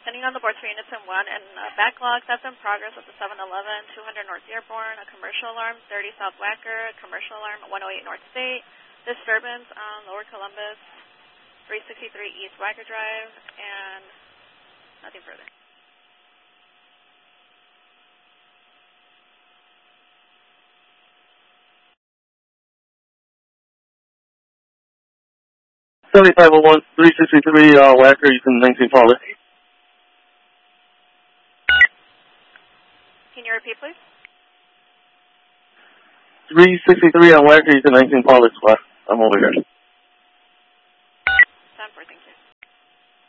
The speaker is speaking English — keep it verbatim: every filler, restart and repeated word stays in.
Sending on the board for Unison one and uh, backlog. That's in progress at the seven eleven, two hundred North Dearborn, a commercial alarm, thirty South Wacker, a commercial alarm at one oh eight North State. Disturbance on Lower Columbus, three sixty-three East Wacker Drive, and nothing further. seventy-five oh one, three sixty-three uh, Wacker, Houston nineteen Paulus. Can you repeat, please? three sixty-three on Wacker, Houston nineteen Paulus. I'm over here.